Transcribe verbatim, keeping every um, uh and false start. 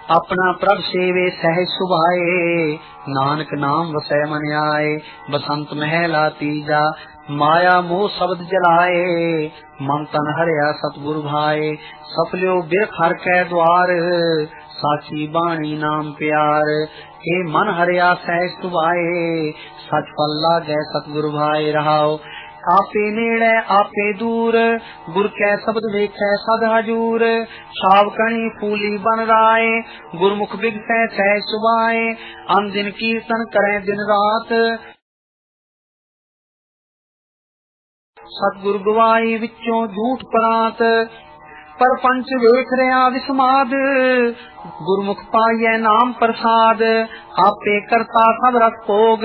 अपना प्रभ सेवे सहज सुभाए, नानक नाम वसै मन आए। बसंत महला तीजा, माया मोह शब्द जलाए, मन तन हरिया सतगुरु भाए। सफल्यो बिरख हर कै द्वार, साची बाणी नाम प्यार। हे मन हरिया सहज सुभाए, सच फल लागै सतगुरु भाए। रहाओ आपे नेड़े आपे दूर, गुर कै शब्द वेखै सद हजूर। सावकणी फूली बन राय, गुरमुख बिगसै सहज सुभाए। अन दिन कीर्तन करें दिन रात, सतगुर गवाई विचों झूठ परात। पर पंच वेख रहा विस्माद, गुरमुख पाइए नाम प्रसाद। आपे करता सब रस भोग,